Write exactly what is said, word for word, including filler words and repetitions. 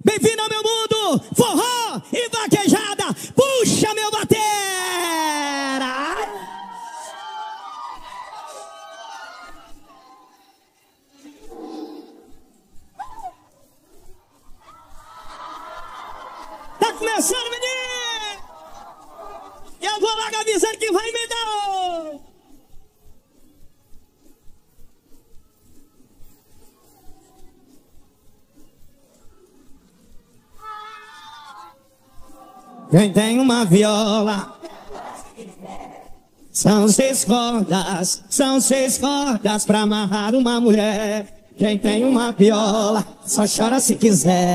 Bem-vindo ao meu mundo, forró e vaquejada. Puxa, meu batera. Tá começando, menino. Eu vou logo avisando que vai me dar. Quem tem uma viola, são seis cordas, são seis cordas pra amarrar uma mulher. Quem tem uma viola, só chora se quiser.